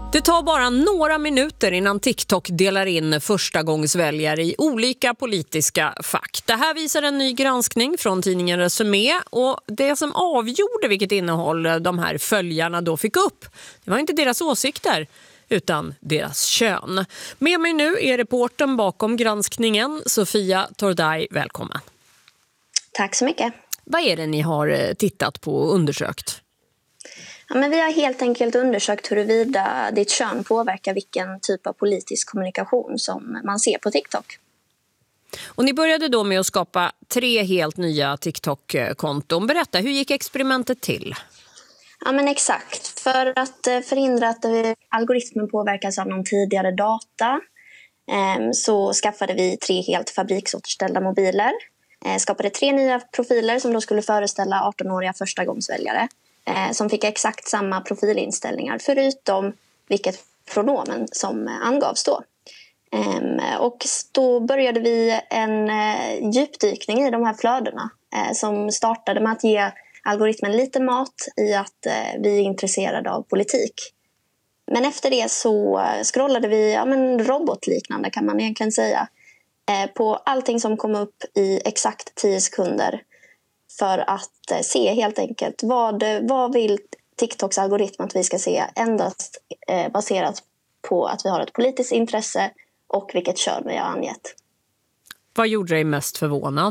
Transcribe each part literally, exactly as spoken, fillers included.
Det tar bara några minuter innan TikTok delar in förstagångsväljare i olika politiska fack. Det här visar en ny granskning från tidningen Resumé, och det som avgjorde vilket innehåll de här följarna då fick upp, det var inte deras åsikter utan deras kön. Med mig nu är reportern bakom granskningen, Sofia Tordaj. Välkommen. Tack så mycket. Vad är det ni har tittat på och undersökt? Ja, men vi har helt enkelt undersökt huruvida ditt kön påverkar vilken typ av politisk kommunikation som man ser på TikTok. Och ni började då med att skapa tre helt nya TikTok-konton. Berätta, hur gick experimentet till? Ja, men exakt. För att förhindra att algoritmen påverkas av någon tidigare data så skaffade vi tre helt fabriksåterställda mobiler. Skapade tre nya profiler som då skulle föreställa arton-åriga förstagångsväljare, som fick exakt samma profilinställningar förutom vilket pronomen som angavs då. Och då började vi en djupdykning i de här flödena som startade med att ge algoritmen lite mat i att vi är intresserade av politik. Men efter det så scrollade vi, ja men robotliknande kan man egentligen säga, på allting som kom upp i exakt tio sekunder. För att se helt enkelt vad, vad vill TikToks algoritm att vi ska se, endast eh, baserat på att vi har ett politiskt intresse och vilket kön vi har angett. Vad gjorde dig mest förvånad?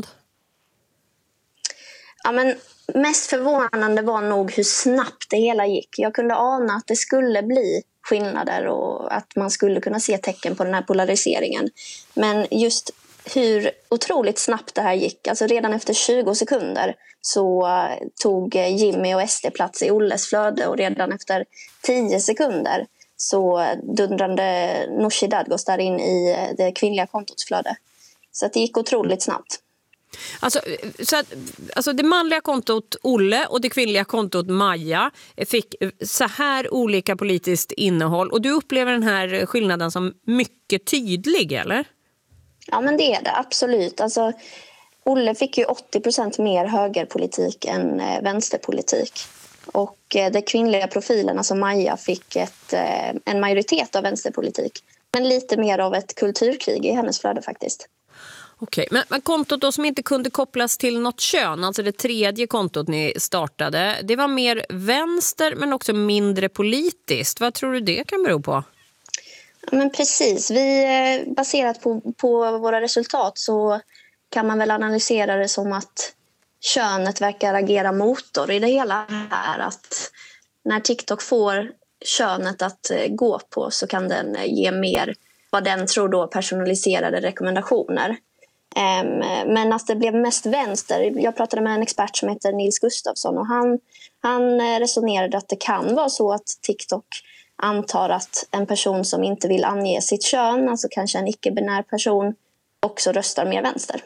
Ja, men mest förvånande var nog hur snabbt det hela gick. Jag kunde ana att det skulle bli skillnader och att man skulle kunna se tecken på den här polariseringen. Men just hur otroligt snabbt det här gick. Alltså redan efter tjugo sekunder så tog Jimmy och S D plats i Olles flöde, och redan efter tio sekunder så dundrade Nooshi Dadgostar in i det kvinnliga kontots flöde. Så att det gick otroligt snabbt. Alltså, så att, alltså det manliga kontot Olle och det kvinnliga kontot Maja fick så här olika politiskt innehåll, och du upplever den här skillnaden som mycket tydlig, eller? Ja, men det är det, absolut. Alltså, Olle fick ju åttio procent mer högerpolitik än eh, vänsterpolitik. Och eh, de kvinnliga profilen, alltså Maja, fick ett, eh, en majoritet av vänsterpolitik. Men lite mer av ett kulturkrig i hennes flöde faktiskt. Okej, men, men kontot då som inte kunde kopplas till något kön, alltså det tredje kontot ni startade, det var mer vänster men också mindre politiskt. Vad tror du det kan bero på? Ja, men precis. Vi, baserat på, på våra resultat så kan man väl analysera det som att könet verkar agera motor i det hela här. Att när TikTok får könet att gå på så kan den ge mer vad den tror då personaliserade rekommendationer. Men att det blev mest vänster. Jag pratade med en expert som heter Nils Gustafsson, och han, han resonerade att det kan vara så att TikTok antar att en person som inte vill ange sitt kön, alltså kanske en icke-binär person, också röstar mer vänster.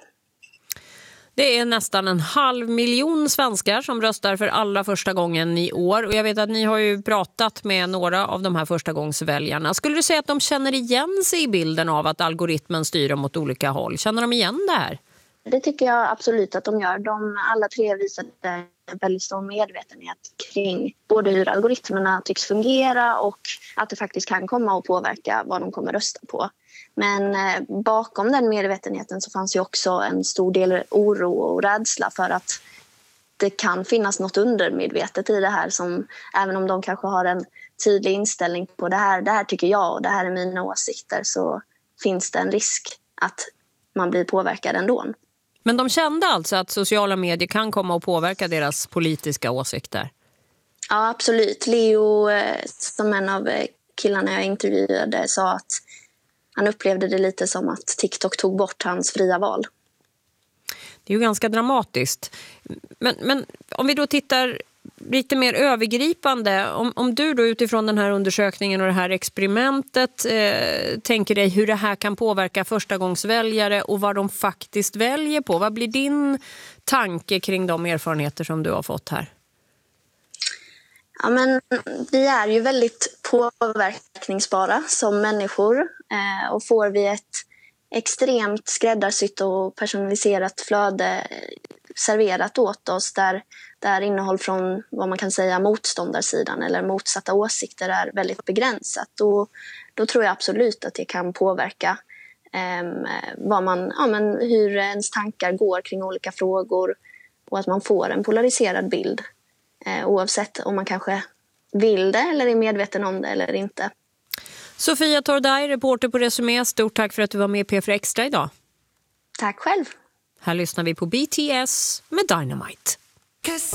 Det är nästan en halv miljon svenskar som röstar för allra första gången i år. Och jag vet att ni har ju pratat med några av de här förstagångsväljarna. Skulle du säga att de känner igen sig i bilden av att algoritmen styr dem åt olika håll? Känner de igen det här? Det tycker jag absolut att de gör. De alla tre visade en väldigt stor medvetenhet kring både hur algoritmerna tycks fungera och att det faktiskt kan komma att påverka vad de kommer rösta på. Men eh, bakom den medvetenheten så fanns ju också en stor del oro och rädsla för att det kan finnas något undermedvetet i det här, som även om de kanske har en tydlig inställning på det här, det här tycker jag och det här är mina åsikter, så finns det en risk att man blir påverkad ändå. Men de kände alltså att sociala medier kan komma att påverka deras politiska åsikter? Ja, absolut. Leo, som en av killarna jag intervjuade, sa att han upplevde det lite som att TikTok tog bort hans fria val. Det är ju ganska dramatiskt. Men, men om vi då tittar lite mer övergripande, om, om du då utifrån den här undersökningen och det här experimentet eh, tänker dig hur det här kan påverka förstagångsväljare och vad de faktiskt väljer på. Vad blir din tanke kring de erfarenheter som du har fått här? Ja, men vi är ju väldigt påverkningsbara som människor, eh, och får vi ett extremt skräddarsytt och personaliserat flöde serverat åt oss där där innehåll från vad man kan säga motståndarsidan eller motsatta åsikter är väldigt begränsat. Och då tror jag absolut att det kan påverka eh, vad man, ja, men hur ens tankar går kring olika frågor och att man får en polariserad bild eh, oavsett om man kanske vill det eller är medveten om det eller inte. Sofia Tordaj, reporter på Resumé. Stort tack för att du var med i P fyra Extra idag. Tack själv. Här lyssnar vi på B T S med Dynamite.